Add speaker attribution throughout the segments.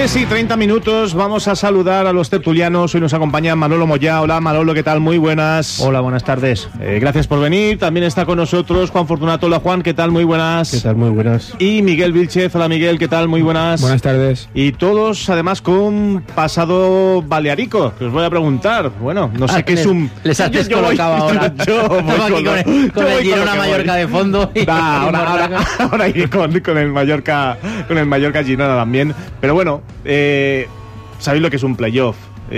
Speaker 1: 3:30, vamos a saludar a los tertulianos. Hoy nos acompaña Manolo Moyá. Hola Manolo, ¿qué tal? Muy buenas.
Speaker 2: Hola, buenas tardes.
Speaker 1: Gracias por venir. También está con nosotros Juan Fortunato. Hola Juan, ¿qué tal? Muy buenas.
Speaker 3: ¿Qué tal? Muy buenas.
Speaker 1: Y Miguel Vilchez. Hola Miguel, ¿qué tal? Muy buenas.
Speaker 4: Buenas tardes.
Speaker 1: Y todos además con pasado balearico, que os voy a preguntar. Bueno, no sé qué es un...
Speaker 2: Les has descolocado ahora. Estamos aquí con el Girona Mallorca de fondo.
Speaker 1: Ahora iré con el Mallorca Girona también. Pero bueno, sabéis lo que es un playoff.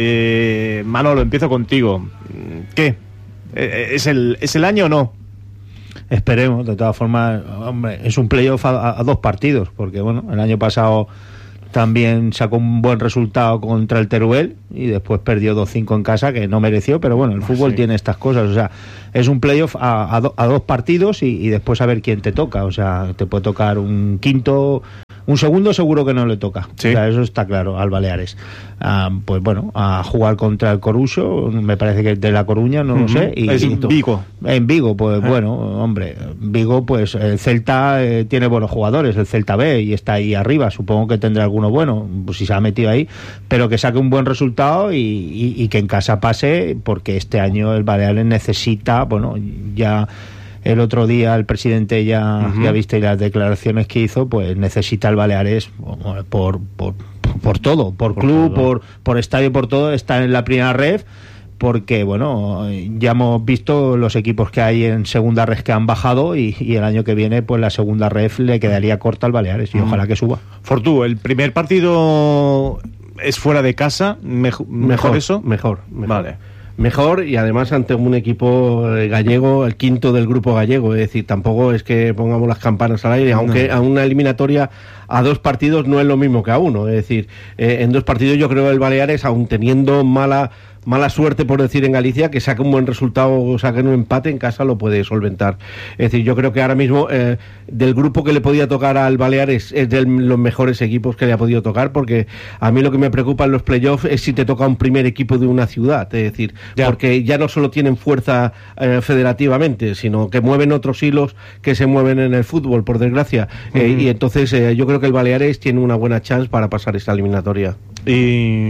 Speaker 1: Manolo, empiezo contigo. ¿Qué? ¿Es el año o no?
Speaker 2: Esperemos, de todas formas, hombre, es un playoff a 2 partidos, porque bueno, el año pasado también sacó un buen resultado contra el Teruel y después perdió 2-5 en casa, que no mereció, pero bueno, el fútbol tiene estas cosas, o sea, es un playoff a 2 partidos y después a ver quién te toca, o sea, te puede tocar un quinto, un segundo seguro que no le toca,
Speaker 1: sí.
Speaker 2: O sea, eso está claro, al Baleares. Pues bueno, a jugar contra el Coruso, me parece que es de La Coruña, no lo sé.
Speaker 1: Es Vigo.
Speaker 2: En Vigo, pues bueno, hombre, Vigo, pues el Celta tiene buenos jugadores, el Celta B, y está ahí arriba, supongo que tendrá alguno bueno, pues si se ha metido ahí, pero que saque un buen resultado y que en casa pase, porque este año el Baleares necesita, bueno, ya... El otro día el presidente ya viste las declaraciones que hizo, pues necesita el Baleares por todo, por club, todo. Por estadio, por todo, está en la primera ref, porque bueno, ya hemos visto los equipos que hay en segunda ref que han bajado y el año que viene pues la segunda ref le quedaría corta al Baleares y ojalá que suba.
Speaker 1: Fortú, el primer partido es fuera de casa, mejor eso.
Speaker 3: Mejor.
Speaker 1: Vale.
Speaker 3: Mejor, y además ante un equipo gallego, el quinto del grupo gallego, es decir, tampoco es que pongamos las campanas al aire, aunque a una eliminatoria a 2 partidos no es lo mismo que a uno, es decir, en 2 partidos yo creo que el Baleares, aun teniendo mala suerte, por decir, en Galicia, que saque un buen resultado o saque un empate en casa, lo puede solventar. Es decir, yo creo que ahora mismo del grupo que le podía tocar al Baleares es de los mejores equipos que le ha podido tocar, porque a mí lo que me preocupa en los playoffs es si te toca un primer equipo de una ciudad, es decir, porque ya no solo tienen fuerza federativamente, sino que mueven otros hilos que se mueven en el fútbol, por desgracia, y entonces yo creo que el Baleares tiene una buena chance para pasar esta eliminatoria.
Speaker 1: Y...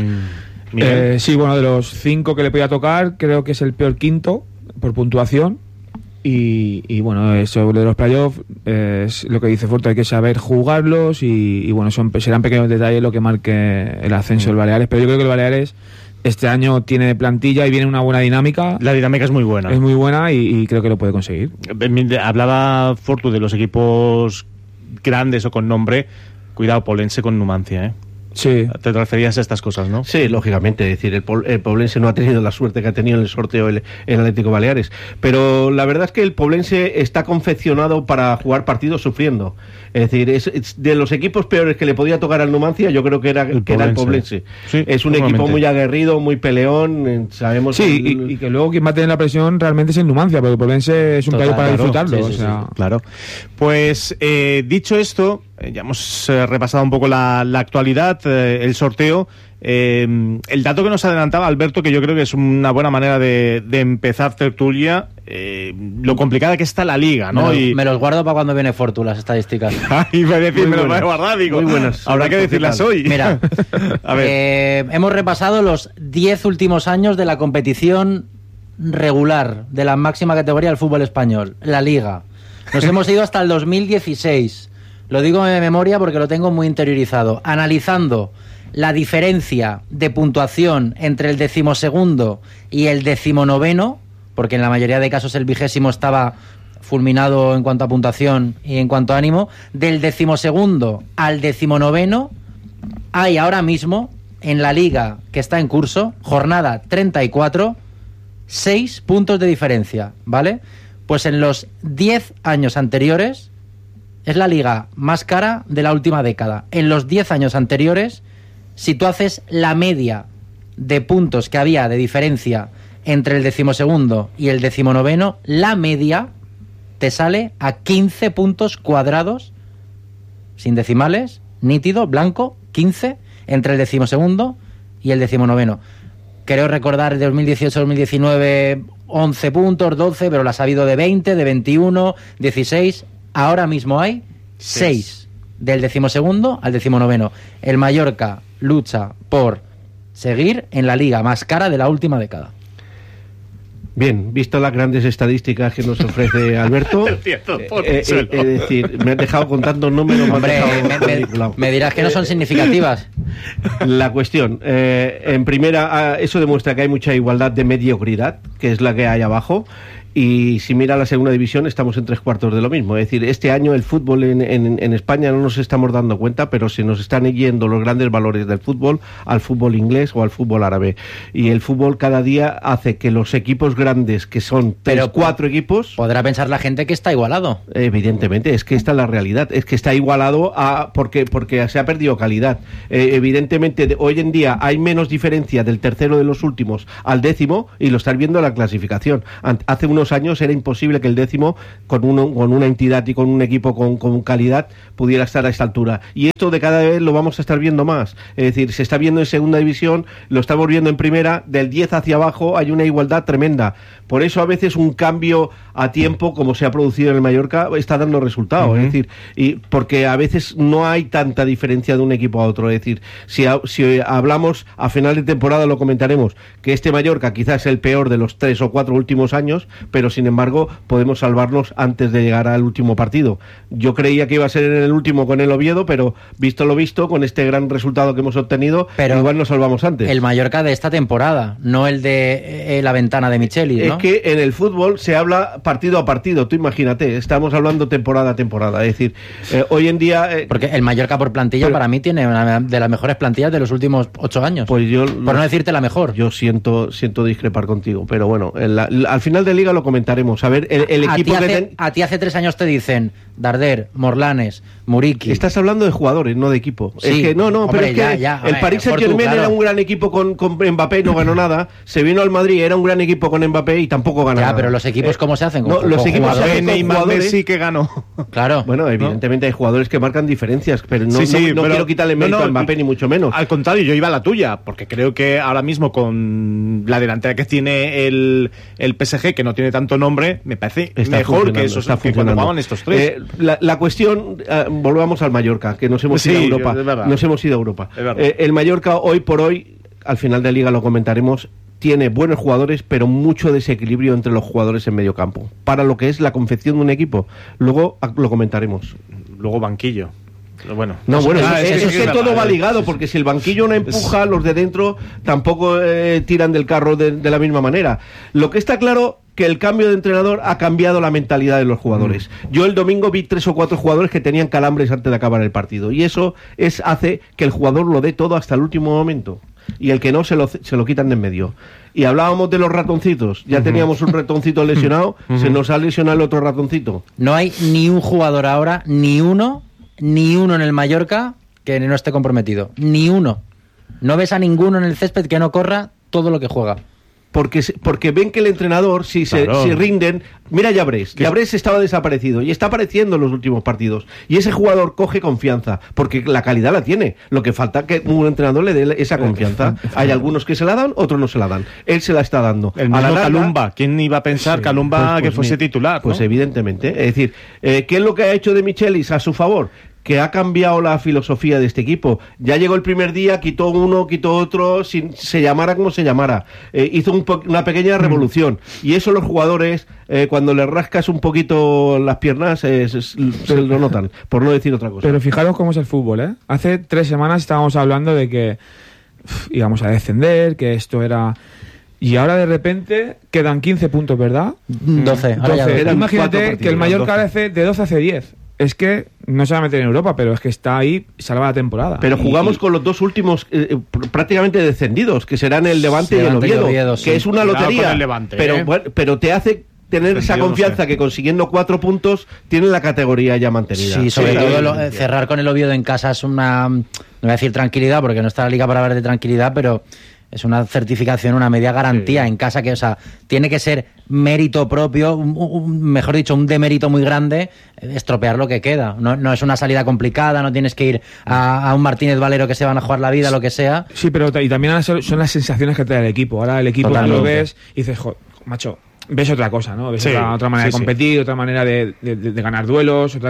Speaker 4: sí, bueno, de los 5 que le podía tocar, creo que es el peor quinto por puntuación. Y bueno, eso de los playoffs es lo que dice Forte, hay que saber jugarlos y bueno, serán pequeños detalles lo que marque el ascenso del Baleares, pero yo creo que el Baleares este año tiene plantilla y viene una buena dinámica.
Speaker 1: La dinámica es muy buena.
Speaker 4: Es muy buena y creo que lo puede conseguir.
Speaker 1: Hablaba Fortu de los equipos grandes o con nombre. Cuidado, Poblense con Numancia,
Speaker 4: Sí.
Speaker 1: Te referías a estas cosas, ¿no?
Speaker 3: Sí, lógicamente, es decir, el Poblense no ha tenido la suerte que ha tenido en el sorteo el Atlético Baleares, pero la verdad es que el Poblense está confeccionado para jugar partidos sufriendo, es decir, es de los equipos peores que le podía tocar al Numancia, yo creo que era el Poblense.
Speaker 1: Sí,
Speaker 3: es un equipo muy aguerrido, muy peleón, sabemos...
Speaker 4: Sí, y que luego quien va a tener la presión realmente es el Numancia, porque el Poblense es un país para disfrutarlo.
Speaker 1: Sí, claro. Pues dicho esto, ya hemos repasado un poco la actualidad, el sorteo. El dato que nos adelantaba Alberto, que yo creo que es una buena manera de empezar tertulia, lo complicada que está la liga, ¿no?
Speaker 2: Me los guardo para cuando viene Fortu, las estadísticas.
Speaker 1: Ay, me los voy a guardar, digo.
Speaker 3: Muy buenas.
Speaker 1: Habrá que decirlas hoy.
Speaker 2: Mira,
Speaker 1: a ver.
Speaker 2: Hemos repasado los 10 últimos años de la competición regular, de la máxima categoría del fútbol español, la Liga. Nos hemos ido hasta el 2016. Lo digo de memoria porque lo tengo muy interiorizado. Analizando la diferencia de puntuación entre el 12º y el 19º, porque en la mayoría de casos el 20º estaba fulminado en cuanto a puntuación y en cuanto a ánimo, del 12º al 19º hay ahora mismo en la liga que está en curso, jornada 34, 6 puntos de diferencia, ¿vale? Pues en los 10 años anteriores es la liga más cara de la última década. En los 10 años anteriores, si tú haces la media de puntos que había de diferencia entre el 12º y el 19º, la media te sale a 15 puntos cuadrados, sin decimales, nítido, blanco, 15, entre el 12º y el 19º. Creo recordar de 2018-2019 11 puntos, 12, pero las ha habido de 20, de 21, 16... Ahora mismo hay 6 del 12º al 19º. El Mallorca lucha por seguir en la liga más cara de la última década.
Speaker 3: Bien, visto las grandes estadísticas que nos ofrece Alberto, es decir, me has dejado contando números.
Speaker 2: Hombre, me dirás que no son significativas.
Speaker 3: La cuestión, en primera, eso demuestra que hay mucha igualdad de mediocridad, que es la que hay abajo. Y si mira la segunda división, estamos en 3/4 de lo mismo. Es decir, este año el fútbol en España no nos estamos dando cuenta, pero se nos están yendo los grandes valores del fútbol al fútbol inglés o al fútbol árabe. Y el fútbol cada día hace que los equipos grandes, que son 3-4 equipos...
Speaker 2: Podrá pensar la gente que está igualado.
Speaker 3: Evidentemente, es que esta es la realidad. Es que está igualado porque se ha perdido calidad. Evidentemente, hoy en día hay menos diferencia del tercero de los últimos al décimo, y lo estás viendo en la clasificación. Hace unos años era imposible que el décimo, con una entidad y con un equipo con calidad, pudiera estar a esta altura. Y esto de cada vez lo vamos a estar viendo más. Es decir, se está viendo en segunda división, lo estamos viendo en primera, del 10 hacia abajo hay una igualdad tremenda. Por eso a veces un cambio a tiempo, como se ha producido en el Mallorca, está dando resultados. Uh-huh. Es decir, y porque a veces no hay tanta diferencia de un equipo a otro. Es decir, si hablamos a final de temporada, lo comentaremos, que este Mallorca quizás es el peor de los 3 o 4 últimos años, pero sin embargo podemos salvarnos antes de llegar al último partido. Yo creía que iba a ser en el último con el Oviedo, pero visto lo visto, con este gran resultado que hemos obtenido, pero igual nos salvamos antes.
Speaker 2: El Mallorca de esta temporada, no el de la ventana de Michelis, ¿no?
Speaker 3: Es que en el fútbol se habla partido a partido, tú imagínate, estamos hablando temporada a temporada, es decir, hoy en día...
Speaker 2: porque el Mallorca por plantilla para mí tiene una de las mejores plantillas de los últimos 8 años,
Speaker 3: pues yo,
Speaker 2: por no decirte la mejor.
Speaker 3: Yo siento discrepar contigo, pero bueno, al final de liga lo comentaremos. A ver, el equipo
Speaker 2: a ti hace 3 años te dicen Darder, Morlanes, Muriqui.
Speaker 3: Estás hablando de jugadores, no de equipo.
Speaker 2: Sí.
Speaker 3: Es que no,
Speaker 2: hombre,
Speaker 3: pero es que el Paris Saint-Germain era un gran equipo con Mbappé, no ganó nada. Se vino al Madrid, era un gran equipo con Mbappé y tampoco ganó nada.
Speaker 2: Pero los equipos, ¿cómo se hacen?
Speaker 3: Los equipos se hacen con jugadores.
Speaker 1: Sí que ganó.
Speaker 2: Claro.
Speaker 3: Bueno, evidentemente hay jugadores que marcan diferenes, pero no quiero quitarle mérito a Mbappé, ni mucho menos.
Speaker 1: Al contrario, yo iba a la tuya, porque creo que ahora mismo con la delantera que tiene el PSG, que no tiene tanto nombre, me parece mejor que eso que cuando jugaban estos tres.
Speaker 3: La cuestión, volvamos al Mallorca, que nos hemos ido a Europa. Nos hemos ido a Europa. El Mallorca, hoy por hoy, al final de liga lo comentaremos, tiene buenos jugadores, pero mucho desequilibrio entre los jugadores en medio campo, para lo que es la confección de un equipo. Luego lo comentaremos.
Speaker 1: Luego banquillo. Bueno,
Speaker 3: es que todo va ligado, porque si el banquillo no empuja, los de dentro tampoco tiran del carro de la misma manera. Lo que está claro, que el cambio de entrenador ha cambiado la mentalidad de los jugadores. Yo el domingo vi 3 o 4 jugadores que tenían calambres antes de acabar el partido, y eso hace que el jugador lo dé todo hasta el último momento, y el que no se lo quitan de en medio. Y hablábamos de los ratoncitos, ya teníamos un ratoncito lesionado, se nos ha lesionado el otro ratoncito.
Speaker 2: No hay ni un jugador ahora, ni uno en el Mallorca que no esté comprometido, ni uno. No ves a ninguno en el césped que no corra todo lo que juega.
Speaker 3: Porque ven que el entrenador, si rinden... Mira Llabrés estaba desaparecido y está apareciendo en los últimos partidos. Y ese jugador coge confianza, porque la calidad la tiene. Lo que falta es que un entrenador le dé esa confianza. Hay algunos que se la dan, otros no se la dan. Él se la está dando.
Speaker 1: El mismo Calumba. ¿Quién iba a pensar Calumba que fuese titular?
Speaker 3: Pues evidentemente. Es decir, ¿qué es lo que ha hecho de Michelis a su favor? Que ha cambiado la filosofía de este equipo. Ya llegó el primer día, quitó uno, quitó otro, se llamara como se llamara. Hizo una pequeña revolución. Y eso los jugadores, cuando les rascas un poquito las piernas, se lo notan, por no decir otra cosa.
Speaker 4: Pero fijaros cómo es el fútbol, ¿eh? Hace 3 semanas estábamos hablando de que íbamos a descender, que esto era... Y ahora de repente quedan 15 puntos, ¿verdad?
Speaker 2: 12.
Speaker 4: Imagínate que el Mallorca hace de 12 hace 10. Es que no se va a meter en Europa, pero es que está ahí, salva la temporada.
Speaker 3: Pero jugamos con los 2 últimos prácticamente descendidos, que serán el Levante y el Oviedo, que es una lotería.
Speaker 1: Levante,
Speaker 3: pero te hace tener esa confianza que consiguiendo 4 puntos tiene la categoría ya mantenida.
Speaker 2: Sí, sobre todo cerrar con el Oviedo en casa es una, no voy a decir tranquilidad, porque no está la liga para hablar de tranquilidad, pero es una certificación, una media garantía en casa, que, o sea, tiene que ser mérito propio, mejor dicho, un demérito muy grande, estropear lo que queda. No es una salida complicada, no tienes que ir a un Martínez Valero que se van a jugar la vida, lo que sea.
Speaker 4: Sí, pero y también son las sensaciones que te da el equipo. Ahora el equipo lo ves y dices, macho, ves otra cosa, ¿no? Ves otra manera de competir, otra manera de ganar duelos,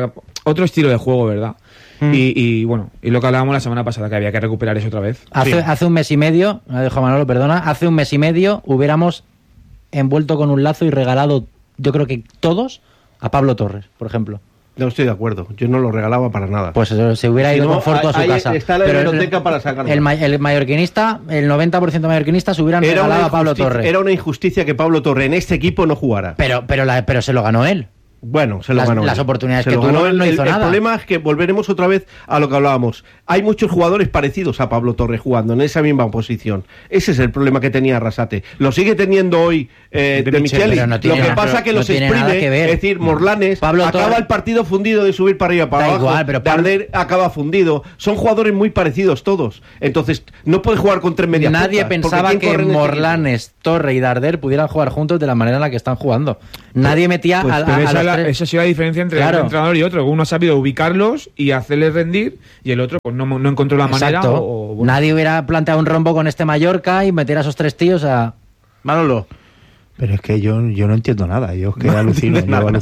Speaker 4: otro estilo de juego, ¿verdad? Y bueno, y lo que hablábamos la semana pasada, que había que recuperar eso otra vez.
Speaker 2: Hace un mes y medio, me dejo Manolo, perdona, hace un mes y medio hubiéramos envuelto con un lazo y regalado, yo creo que todos, a Pablo Torres, por ejemplo.
Speaker 3: No estoy de acuerdo, yo no lo regalaba para nada.
Speaker 2: Pues se hubiera ido con Forto a su casa.
Speaker 3: Está la biblioteca para sacarlo.
Speaker 2: El mallorquinista, el 90% de mallorquinistas hubieran regalado a Pablo Torres.
Speaker 3: Era una injusticia que Pablo Torres en este equipo no jugara.
Speaker 2: Pero se lo ganó él.
Speaker 3: Bueno, se lo ganó.
Speaker 2: Las oportunidades
Speaker 3: se
Speaker 2: que
Speaker 3: lo
Speaker 2: tuvo
Speaker 3: ganó
Speaker 2: no hizo nada.
Speaker 3: El problema es que volveremos otra vez a lo que hablábamos. Hay muchos jugadores parecidos a Pablo Torres jugando en esa misma posición. Ese es el problema que tenía Arrasate. Lo sigue teniendo hoy de Micheli.
Speaker 2: No
Speaker 3: lo que pasa es que los exprime, es decir, Morlanes acaba el partido fundido de subir para arriba, para abajo.
Speaker 2: Igual, pero
Speaker 3: Darder acaba fundido. Son jugadores muy parecidos todos. Entonces, no puede jugar con tres medias.
Speaker 2: Nadie pensaba que Morlanes, Torre y Darder pudieran jugar juntos de la manera en la que están jugando. Nadie metía
Speaker 4: pues,
Speaker 2: a los tres.
Speaker 4: Esa ha sido la diferencia entre un entrenador y otro. Uno ha sabido ubicarlos y hacerles rendir, y el otro pues no encontró la manera.
Speaker 2: Bueno. Nadie hubiera planteado un rombo con este Mallorca y meter a esos tres tíos a...
Speaker 1: Manolo.
Speaker 5: Pero es que yo no entiendo nada, yo es que alucino.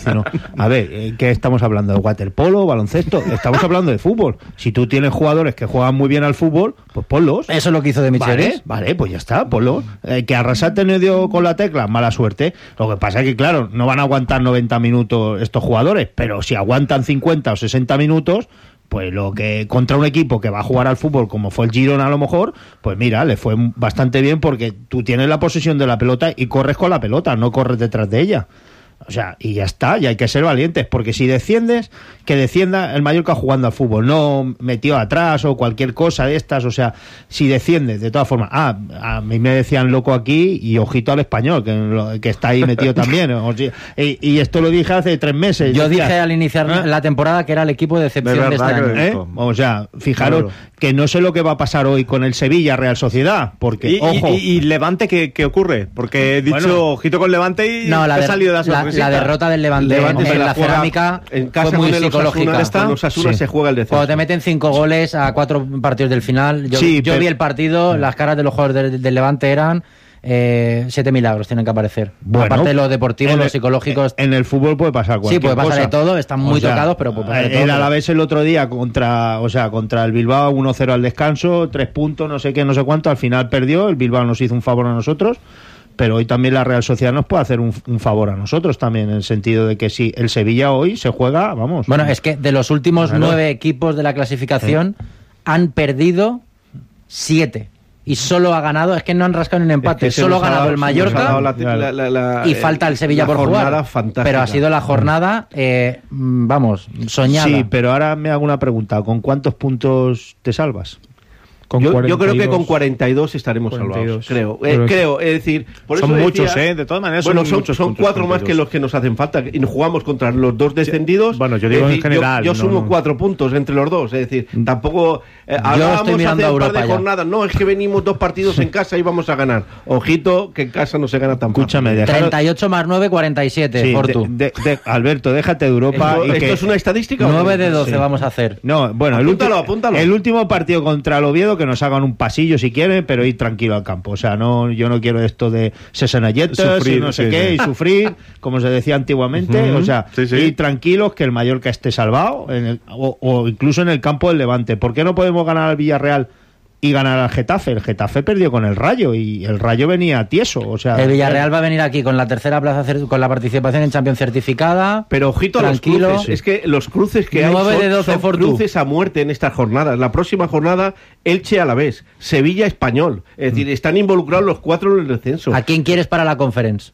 Speaker 5: A ver, ¿qué estamos hablando? ¿De waterpolo, baloncesto? Estamos hablando de fútbol. Si tú tienes jugadores que juegan muy bien al fútbol, pues ponlos.
Speaker 2: Eso es lo que hizo de Michelis.
Speaker 5: Vale, pues ya está, ponlos. Que Arrasate no dio con la tecla, mala suerte. Lo que pasa es que, claro, no van a aguantar 90 minutos estos jugadores, pero si aguantan 50 o 60 minutos... pues lo que contra un equipo que va a jugar al fútbol como fue el Girona a lo mejor, pues mira, le fue bastante bien porque tú tienes la posesión de la pelota y corres con la pelota, no corres detrás de ella. O sea, y ya está, y hay que ser valientes, porque si desciendes, que descienda el Mallorca jugando al fútbol, no metido atrás o cualquier cosa de estas. O sea, si desciendes, de todas formas, a mí me decían loco aquí, y ojito al Español, que está ahí metido también. Y esto lo dije hace 3 meses.
Speaker 2: Yo dije al iniciar la temporada que era el equipo de excepción de este año.
Speaker 5: O sea, fijaros que no sé lo que va a pasar hoy con el Sevilla Real Sociedad, porque, ojo.
Speaker 1: ¿Y Levante qué ocurre? Porque he dicho ojito con Levante y ha salido de
Speaker 2: la derrota del Levante en la Cerámica
Speaker 3: en casa
Speaker 2: fue muy
Speaker 3: con
Speaker 2: psicológica.
Speaker 3: Con Osasuna se juega el descenso.
Speaker 2: Cuando te meten 5 goles a 4 partidos del final, yo vi el partido, las caras de los jugadores del Levante eran 7 milagros tienen que aparecer. Bueno, aparte de los deportivos, los psicológicos.
Speaker 5: En el fútbol puede pasar cualquier cosa.
Speaker 2: Sí, puede pasar de todo, están muy tocados, pero puede pasar de todo.
Speaker 5: El Alavés el otro día contra el Bilbao 1-0 al descanso, 3 puntos, no sé qué, no sé cuánto, al final perdió, el Bilbao nos hizo un favor a nosotros. Pero hoy también la Real Sociedad nos puede hacer un favor a nosotros también, en el sentido de que si el Sevilla hoy se juega, vamos.
Speaker 2: Bueno, es que de los últimos 9 equipos de la clasificación han perdido 7 y solo ha ganado, es que no han rascado ni un empate, solo ha ganado el Mallorca y falta el Sevilla por jugar.
Speaker 3: Fantástica.
Speaker 2: Pero ha sido la jornada, soñada.
Speaker 5: Sí, pero ahora me hago una pregunta, ¿con cuántos puntos te salvas?
Speaker 3: Yo creo que con 42 estaremos salvados, creo, es decir, por
Speaker 1: son
Speaker 3: eso
Speaker 1: muchos,
Speaker 3: decía,
Speaker 1: de todas maneras
Speaker 3: bueno,
Speaker 1: son muchos,
Speaker 3: 4 más que los que nos hacen falta y nos jugamos contra los 2 descendidos.
Speaker 1: Bueno, yo digo en general,
Speaker 3: yo sumo 4 puntos entre los dos, es decir, tampoco hablábamos hace un par de jornadas, no, es que venimos 2 partidos en casa y vamos a ganar. Ojito que en casa no se gana tan fácil.
Speaker 2: 38 más 9, 47,
Speaker 5: sí,
Speaker 2: Portu.
Speaker 5: Alberto, déjate de Europa.
Speaker 3: ¿Esto es una estadística?
Speaker 2: 9 de 12 vamos a hacer.
Speaker 5: No, bueno,
Speaker 3: apúntalo.
Speaker 5: El último partido contra el Oviedo, que nos hagan un pasillo si quieren, pero ir tranquilo al campo. O sea, yo no quiero esto de sesenalletas y no sé qué, y sufrir, como se decía antiguamente. O sea, ir tranquilos, que el Mallorca esté salvado, o incluso en el campo del Levante. ¿Por qué no podemos ganar al Villarreal y ganar al Getafe? El Getafe perdió con el Rayo y el Rayo venía tieso. O sea,
Speaker 2: el Villarreal va a venir aquí con la tercera plaza, con la participación en Champions certificada.
Speaker 3: Pero ojito
Speaker 2: tranquilo.
Speaker 3: A los cruces. Es que los cruces que hay son cruces a muerte en estas jornadas. La próxima jornada, Elche Alavés, Sevilla Español. Es decir, están involucrados los 4 en el descenso.
Speaker 2: ¿A quién quieres para la Conference?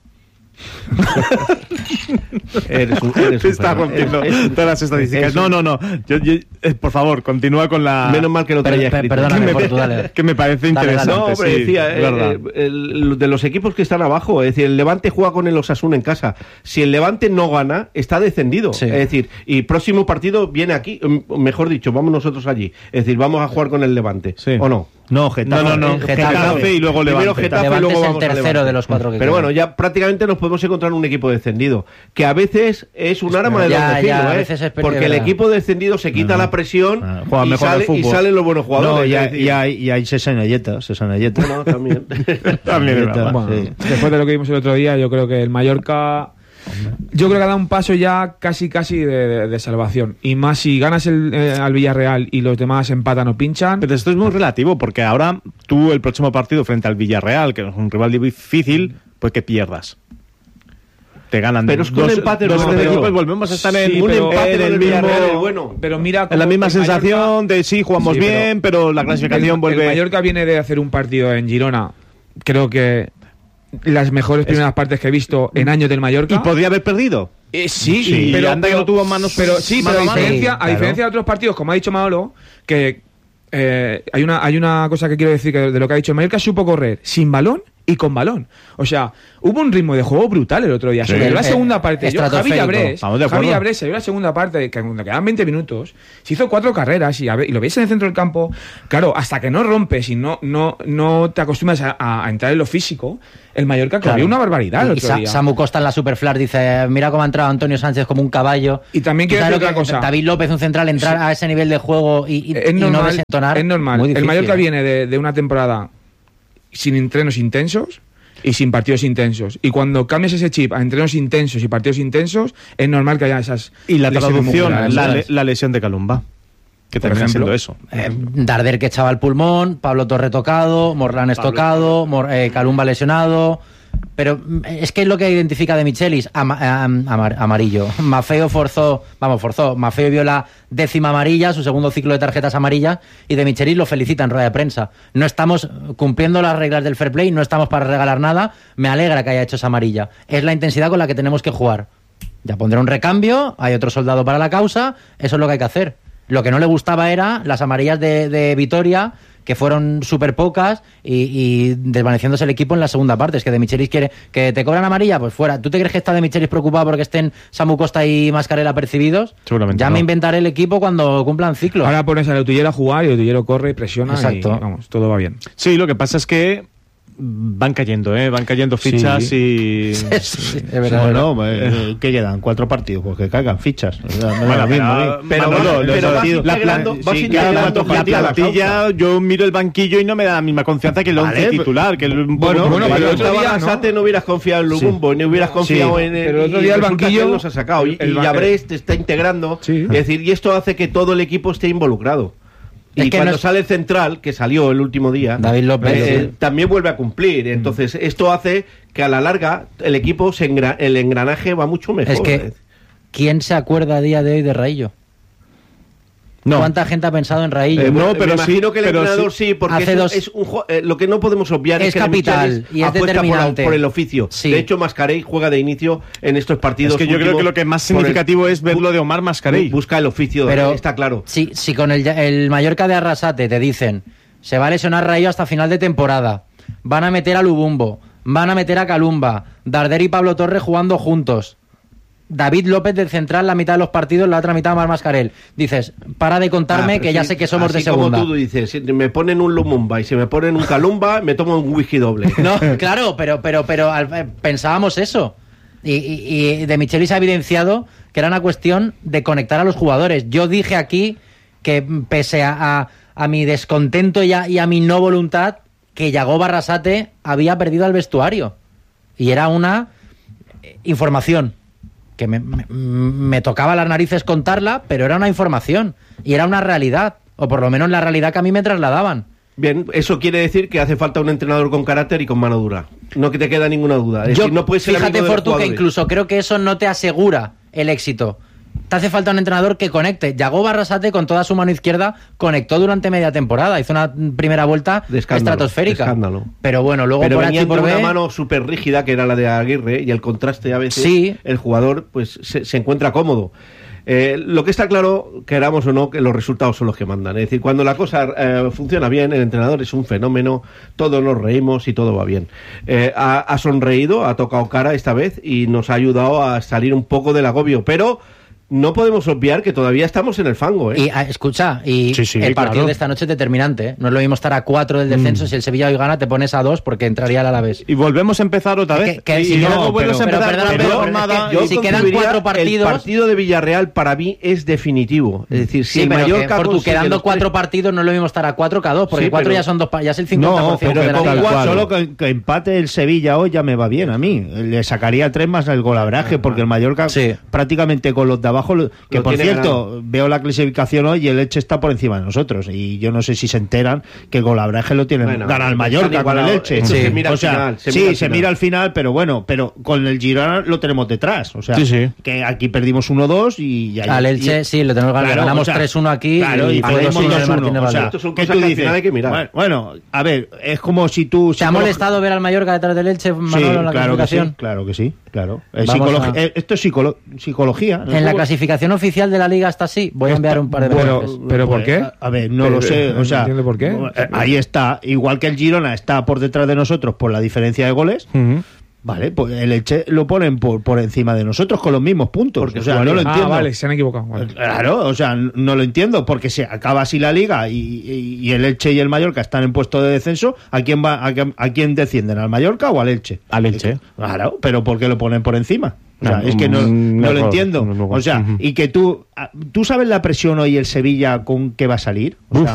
Speaker 1: Te está rompiendo todas las estadísticas. No. Yo, por favor, continúa con la.
Speaker 3: Menos mal que no traía escrito.
Speaker 2: Perdóname, dale.
Speaker 1: Que me parece interesante.
Speaker 3: No, pero decía, de los equipos que están abajo, es decir, el Levante juega con el Osasuna en casa. Si el Levante no gana, está descendido. Sí. Es decir, y próximo partido viene aquí, mejor dicho, vamos nosotros allí. Es decir, vamos a jugar con el Levante. Sí. ¿O no?
Speaker 5: No, Getafe.
Speaker 1: No. Getafe y luego Levante.
Speaker 2: Getafe y luego vamos el tercero de los 4 que
Speaker 3: pero bueno, ya prácticamente nos podemos encontrar un equipo descendido, que a veces es un arma de doble filo, porque el equipo descendido se quita la presión y salen los buenos jugadores.
Speaker 5: No, y hay sesenalletas.
Speaker 3: No, también.
Speaker 1: También es verdad.
Speaker 4: Bueno, después de lo que vimos el otro día, yo creo que el Mallorca Yo creo que ha dado un paso ya casi de salvación. Y más si ganas al Villarreal y los demás empatan o pinchan.
Speaker 1: Pero esto es muy relativo, porque ahora tú el próximo partido frente al Villarreal, que es un rival difícil, pues que pierdas. Te ganan
Speaker 3: pero es que un empate
Speaker 1: pues volvemos a estar en
Speaker 3: un empate
Speaker 1: en
Speaker 3: con el
Speaker 1: mismo,
Speaker 3: Villarreal, bueno.
Speaker 4: Pero mira,
Speaker 1: en la misma sensación
Speaker 4: Mallorca,
Speaker 1: de sí, jugamos bien, pero la clasificación vuelve.
Speaker 4: El Mallorca viene de hacer un partido en Girona, creo que las mejores primeras partes que he visto en años del Mallorca.
Speaker 1: ¿Y podría haber perdido?
Speaker 4: Sí,
Speaker 1: pero anda que no tuvo manos.
Speaker 4: Pero a diferencia
Speaker 1: claro.
Speaker 4: de otros partidos, como ha dicho Manolo, que hay una cosa que quiero decir que de lo que ha dicho, el Mallorca supo correr sin balón y con balón. O sea, hubo un ritmo de juego brutal el otro día.
Speaker 1: Sí.
Speaker 4: Sobre la segunda parte, Javi Abrés salió la segunda parte, que cuando quedaban 20 minutos, se hizo 4 carreras y lo veis en el centro del campo. Claro, hasta que no rompes y no te acostumbras a entrar en lo físico, el Mallorca corrió una barbaridad el otro día.
Speaker 2: Samu Costa en la Superflash dice, mira cómo ha entrado Antonio Sánchez como un caballo.
Speaker 4: Y también quiero decir otra cosa.
Speaker 2: David López, un central, entrar a ese nivel de juego y no desentonar.
Speaker 4: Es normal. El Mallorca viene de una temporada sin entrenos intensos y sin partidos intensos. Y cuando cambias ese chip a entrenos intensos y partidos intensos, es normal que haya esas...
Speaker 1: Y la traducción,
Speaker 4: musculares.
Speaker 1: la lesión de Calumba, que termina siendo eso.
Speaker 2: Darder que echaba el pulmón, Pablo Torre tocado, Morlanes tocado, Calumba lesionado... Pero es que es lo que identifica de Michelis, amarillo. Maffeo forzó, Maffeo vio la 10ª amarilla, su segundo ciclo de tarjetas amarillas, y de Michelis lo felicita en rueda de prensa. No estamos cumpliendo las reglas del fair play, no estamos para regalar nada, me alegra que haya hecho esa amarilla. Es la intensidad con la que tenemos que jugar. Ya pondré un recambio, hay otro soldado para la causa, eso es lo que hay que hacer. Lo que no le gustaba era las amarillas de Vitoria, que fueron súper pocas y desvaneciéndose el equipo en la segunda parte. Es que De Michelis quiere que te cobran amarilla, pues fuera. ¿Tú te crees que está De Michelis preocupado porque estén Samu Costa y Mascarell apercibidos?
Speaker 1: Seguramente
Speaker 2: ya
Speaker 1: no.
Speaker 2: Me inventaré el equipo cuando cumplan ciclos.
Speaker 4: Ahora pones al Utillero a jugar y el Utillero corre y presiona.
Speaker 2: Exacto.
Speaker 4: Y vamos, todo va bien.
Speaker 1: Sí, lo que pasa es que van cayendo fichas
Speaker 2: sí, es verdad.
Speaker 5: Bueno, ¿qué quedan? 4 partidos, pues que caigan fichas.
Speaker 1: La plantilla, yo miro el banquillo y no me da la misma confianza que el 11 titular. Que
Speaker 3: pero el otro día no hubieras confiado en Lubumbo, ni hubieras confiado en él.
Speaker 4: Pero el otro día el banquillo
Speaker 3: los ha sacado y Llabrés te está integrando.
Speaker 4: Sí.
Speaker 3: Es decir, y esto hace que todo el equipo esté involucrado. Y cuando sale el central, que salió el último día,
Speaker 2: David López,
Speaker 3: también vuelve a cumplir. Entonces, esto hace que a la larga el equipo, el engranaje va mucho mejor.
Speaker 2: Es que, ¿quién se acuerda a día de hoy de Raillo?
Speaker 1: No.
Speaker 2: ¿Cuánta gente ha pensado en Raillo?
Speaker 1: No, pero
Speaker 3: me imagino que el entrenador sí, porque
Speaker 2: hace
Speaker 3: lo que no podemos obviar es que
Speaker 2: capital y es
Speaker 3: apuesta
Speaker 2: determinante
Speaker 3: por el oficio.
Speaker 2: Sí.
Speaker 3: De hecho, Mascarell juega de inicio en estos partidos.
Speaker 1: Es que yo creo que lo que más significativo es ver lo de Omar Mascarell.
Speaker 3: Busca el oficio,
Speaker 2: pero
Speaker 3: está claro.
Speaker 2: Si con el Mallorca de Arrasate te dicen se va a lesionar Raillo hasta final de temporada, van a meter a Lubumbo, van a meter a Calumba, Darder y Pablo Torre jugando juntos, David López del central la mitad de los partidos, la otra mitad Omar Mascarell. Dices, para de contarme que ya sé que somos de segunda.
Speaker 3: Como tú dices, si me ponen un Lumumba y si me ponen un Calumba, me tomo un whisky doble.
Speaker 2: No, claro, pero pensábamos eso. Y De Michelis ha evidenciado que era una cuestión de conectar a los jugadores. Yo dije aquí que pese a mi descontento y a mi no voluntad, que Yagoba Arrasate había perdido al vestuario. Y era una información que me tocaba las narices contarla, pero era una información y era una realidad, o por lo menos la realidad que a mí me trasladaban.
Speaker 3: Bien, eso quiere decir que hace falta un entrenador con carácter y con mano dura. No que te queda ninguna duda. Es decir, no puedes ser
Speaker 2: fíjate,
Speaker 3: amigo de los
Speaker 2: Fortu, que
Speaker 3: jugadores.
Speaker 2: incluso creo que eso no te asegura el éxito. Te hace falta un entrenador que conecte. Yagoba Arrasate con toda su mano izquierda conectó durante media temporada. Hizo una primera vuelta estratosférica.
Speaker 3: De escándalo.
Speaker 2: Pero bueno, luego
Speaker 3: pero
Speaker 2: por
Speaker 3: venía
Speaker 2: H y por
Speaker 3: una
Speaker 2: B...
Speaker 3: mano súper rígida que era la de Aguirre y el contraste a veces
Speaker 2: Sí.
Speaker 3: el jugador pues se encuentra cómodo. Lo que está claro, queramos o no, que los resultados son los que mandan. Es decir, cuando la cosa funciona bien, el entrenador es un fenómeno, todos nos reímos y todo va bien. Ha sonreído, ha tocado cara esta vez y nos ha ayudado a salir un poco del agobio, pero no podemos obviar que todavía estamos en el fango, ¿eh?
Speaker 2: Y escucha, y
Speaker 1: Sí,
Speaker 2: el partido
Speaker 1: claro.
Speaker 2: de esta noche es determinante, ¿eh? No es lo mismo estar a 4 del descenso. Si el Sevilla hoy gana, te pones a 2 porque entraría el Alavés.
Speaker 1: Y volvemos a empezar otra vez.
Speaker 2: Que
Speaker 1: y
Speaker 2: si
Speaker 1: luego
Speaker 2: no,
Speaker 1: vuelves a
Speaker 2: pero
Speaker 1: empezar
Speaker 2: perdona,
Speaker 1: con
Speaker 2: pero
Speaker 1: la
Speaker 2: es
Speaker 1: jornada.
Speaker 2: que
Speaker 3: Yo
Speaker 2: si quedan
Speaker 3: concluiría
Speaker 2: 4 partidos...
Speaker 3: El partido de Villarreal para mí es definitivo. Es decir, si
Speaker 2: Sí,
Speaker 3: el
Speaker 2: pero
Speaker 3: Mallorca
Speaker 2: por tu
Speaker 3: consigue
Speaker 2: quedando
Speaker 3: los
Speaker 2: 4
Speaker 3: tres-
Speaker 2: partidos no es lo mismo estar a 4 que a 2, porque
Speaker 3: Sí,
Speaker 2: 4
Speaker 3: pero-
Speaker 2: ya son 2, ya es el 50%
Speaker 5: No, pero
Speaker 2: de la
Speaker 5: con
Speaker 2: liga.
Speaker 5: cuatro, solo que empate el Sevilla hoy ya me va bien a mí. Le sacaría 3 más el golaveraje, porque el Mallorca
Speaker 2: Sí.
Speaker 5: prácticamente con los de abajo, que
Speaker 3: Lo
Speaker 5: por
Speaker 3: tiene
Speaker 5: cierto,
Speaker 3: ganado.
Speaker 5: veo la clasificación hoy y el Elche está por encima de nosotros. Y yo no sé si se enteran que el golaveraje lo tienen,
Speaker 3: Bueno,
Speaker 5: gana el
Speaker 3: están
Speaker 5: Mallorca con el
Speaker 3: igualados.
Speaker 5: Elche.
Speaker 3: Esto
Speaker 2: se
Speaker 3: mira al
Speaker 5: o sea,
Speaker 3: final, se
Speaker 5: sí,
Speaker 3: mira al
Speaker 5: se
Speaker 3: final.
Speaker 5: mira al final, pero bueno, pero con el Girona lo tenemos detrás. O sea,
Speaker 1: Sí, sí.
Speaker 5: que aquí perdimos 1-2 y ya.
Speaker 2: Al Elche, sí, le tenemos ganado.
Speaker 5: Claro,
Speaker 2: ganamos
Speaker 5: o sea,
Speaker 2: 3-1 aquí
Speaker 5: claro, y
Speaker 2: fue
Speaker 5: perdimos
Speaker 2: 2-1 del
Speaker 5: 2-1.
Speaker 2: Martínez
Speaker 5: O sea,
Speaker 2: Valero.
Speaker 3: Estos son
Speaker 5: ¿qué
Speaker 3: cosas
Speaker 5: tú
Speaker 3: que al
Speaker 5: dices?
Speaker 3: final hay que mirar.
Speaker 5: Bueno, a ver, es como si tú...
Speaker 2: ¿Te ha molestado ver al Mallorca detrás del Elche, Manolo, en la
Speaker 5: claro que
Speaker 2: clasificación?
Speaker 5: sí, claro que sí, claro.
Speaker 2: Vamos a-
Speaker 5: Esto es psicología.
Speaker 2: En la clasificación oficial de la liga está así. Voy a enviar un par de mensajes.
Speaker 4: Pero ¿por qué?
Speaker 5: A ver, no lo sé, o sea,
Speaker 4: entiendo por qué.
Speaker 5: Ahí está, igual que el Girona está por detrás de nosotros por la diferencia de goles.
Speaker 1: Ujú.
Speaker 5: Vale, pues el Elche lo ponen por encima de nosotros con los mismos puntos.
Speaker 3: Porque
Speaker 5: o sea, no lo
Speaker 3: jugaría.
Speaker 5: entiendo.
Speaker 4: Vale, se han equivocado. Vale.
Speaker 5: Claro, o sea, no lo entiendo, porque se acaba así la liga y el Elche y el Mallorca están en puesto de descenso. ¿A quién quién descienden? ¿Al Mallorca o al Elche?
Speaker 1: Al Elche.
Speaker 5: Claro, pero ¿por qué lo ponen por encima? O sea,
Speaker 1: No,
Speaker 5: es que no lo
Speaker 1: mejor,
Speaker 5: entiendo.
Speaker 1: mejor.
Speaker 5: O sea,
Speaker 1: Ujú.
Speaker 5: y que tú sabes la presión hoy el Sevilla con que va a salir.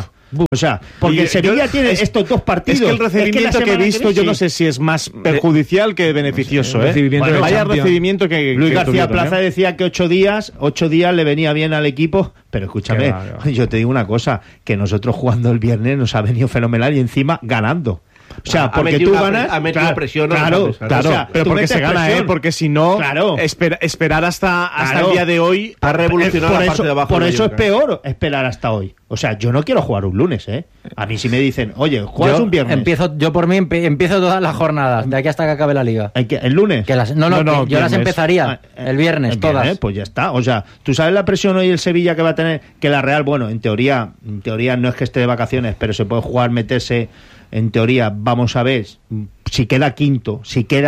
Speaker 5: O sea, porque
Speaker 1: Y
Speaker 5: el Sevilla
Speaker 1: yo-
Speaker 5: tiene estos 2 partidos.
Speaker 1: Es que el recibimiento
Speaker 5: la
Speaker 1: que he
Speaker 5: semana
Speaker 1: visto, yo
Speaker 5: viene,
Speaker 1: no
Speaker 5: sí.
Speaker 1: sé si es más perjudicial que beneficioso.
Speaker 4: El recibimiento
Speaker 1: Bueno,
Speaker 4: de
Speaker 1: vaya
Speaker 4: Champions.
Speaker 1: recibimiento que
Speaker 5: Luis
Speaker 1: que
Speaker 5: García
Speaker 1: tuvieron,
Speaker 5: Plaza decía que 8 días le venía bien al equipo, pero escúchame,
Speaker 4: Qué va, qué va.
Speaker 5: yo te digo una cosa, que nosotros jugando el viernes nos ha venido fenomenal y encima ganando. O sea,
Speaker 3: Ha
Speaker 5: porque
Speaker 3: metido
Speaker 5: tú
Speaker 3: una
Speaker 5: ganas,
Speaker 3: ha metido presión a los
Speaker 5: claro,
Speaker 3: adversarios.
Speaker 5: claro,
Speaker 3: O sea,
Speaker 1: pero
Speaker 5: tú
Speaker 1: porque
Speaker 5: metes
Speaker 1: se gana,
Speaker 5: presión.
Speaker 1: porque si no,
Speaker 5: Claro.
Speaker 1: esperar hasta
Speaker 5: Claro.
Speaker 1: el día de hoy.
Speaker 3: Ha revolucionado
Speaker 5: por
Speaker 3: la
Speaker 5: eso,
Speaker 3: parte de abajo.
Speaker 5: por
Speaker 3: del
Speaker 5: eso es
Speaker 3: Mallorca.
Speaker 5: peor esperar hasta hoy. O sea, yo no quiero jugar un lunes, ¿eh? A mí si me dicen, oye, juegas un viernes.
Speaker 2: Yo por mí empiezo todas las jornadas, de aquí hasta que acabe la liga.
Speaker 5: ¿El lunes?
Speaker 2: Que las,
Speaker 1: No,
Speaker 2: que yo
Speaker 1: viernes.
Speaker 2: las empezaría el viernes, todas.
Speaker 5: Pues ya está. O sea, ¿tú sabes la presión hoy el Sevilla que va a tener? Que la Real, bueno, en teoría no es que esté de vacaciones, pero se puede jugar, meterse. En teoría, vamos a ver si queda quinto.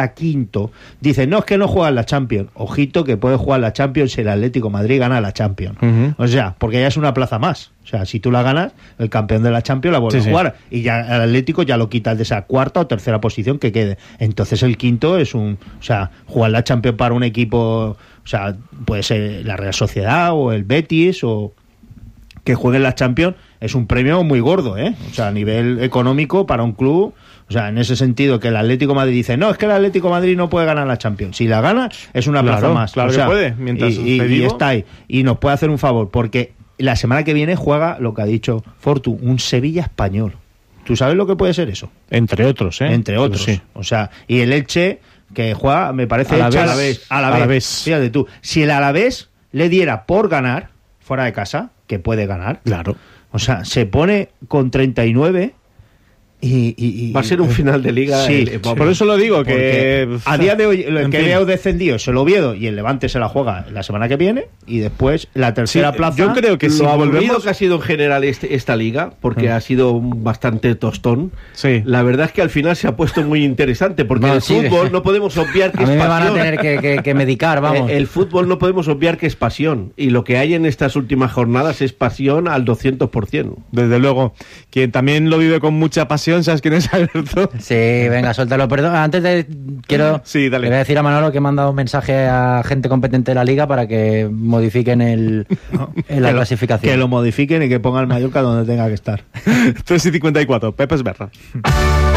Speaker 5: Dicen, no, es que no juega en la Champions. Ojito que puede jugar la Champions si el Atlético de Madrid gana la Champions.
Speaker 1: Ujú.
Speaker 5: O sea, porque ya es una plaza más. O sea, si tú la ganas, el campeón de la Champions la vuelve
Speaker 1: Sí,
Speaker 5: a jugar. Y ya el Atlético ya lo quita de esa cuarta o tercera posición que quede. Entonces el quinto es o sea, jugar la Champions para un equipo, o sea, puede ser la Real Sociedad o el Betis o que jueguen la Champions, es un premio muy gordo, ¿eh? O sea, a nivel económico para un club, o sea, en ese sentido que el Atlético de Madrid dice, no, es que el Atlético de Madrid no puede ganar la Champions. Si la gana, es una
Speaker 1: Claro,
Speaker 5: plaza más.
Speaker 1: claro
Speaker 5: O sea,
Speaker 1: que puede, mientras
Speaker 5: y
Speaker 1: esté vivo.
Speaker 5: está ahí. Y nos puede hacer un favor, porque la semana que viene juega, lo que ha dicho Fortu, un Sevilla español. ¿Tú sabes lo que puede ser eso?
Speaker 1: Entre otros, ¿eh?
Speaker 5: Entre otros.
Speaker 1: Sí.
Speaker 5: O sea, y el Elche, que juega, me parece,
Speaker 1: Alavés.
Speaker 5: Alavés. Fíjate tú, si el Alavés le diera por ganar, fuera de casa, que puede ganar,
Speaker 1: Claro.
Speaker 5: o sea, se pone con 39 y
Speaker 3: Va a ser un final de liga.
Speaker 5: Sí,
Speaker 1: Por eso lo digo, que
Speaker 5: porque a día de hoy el
Speaker 1: en
Speaker 5: que
Speaker 1: fin.
Speaker 5: veo descendido es el Oviedo y el Levante se la juega la semana que viene y después la tercera
Speaker 1: Sí,
Speaker 5: plaza.
Speaker 1: yo creo que si
Speaker 3: lo aburrido
Speaker 1: volvemos...
Speaker 3: que ha sido en general esta liga, porque ha sido bastante tostón,
Speaker 1: Sí.
Speaker 3: la verdad es que al final se ha puesto muy interesante, porque
Speaker 2: No,
Speaker 3: el
Speaker 2: sí.
Speaker 3: fútbol no podemos obviar que
Speaker 2: A mí
Speaker 3: es
Speaker 2: me van a
Speaker 3: pasión.
Speaker 2: tener que medicar, vamos.
Speaker 3: El fútbol no podemos obviar que es pasión, y lo que hay en estas últimas jornadas es pasión al 200%.
Speaker 1: Desde luego. Quien también lo vive con mucha pasión, ¿sabes quién es, Alberto?
Speaker 2: Sí, venga, suéltalo. Perdón, antes
Speaker 1: Sí, dale.
Speaker 2: le voy a decir a Manolo que he mandado un mensaje a gente competente de la liga para que modifiquen en la clasificación.
Speaker 5: Que lo modifiquen y que ponga el Mallorca donde tenga que estar.
Speaker 1: 3:54, Pepe Esberra.